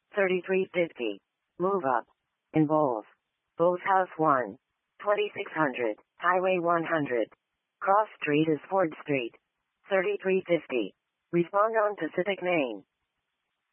3350. Move up. In Bowles. Bowles House 1. 2600. Highway 100. Cross Street is Ford Street. 3350. Respond on Pacific Main.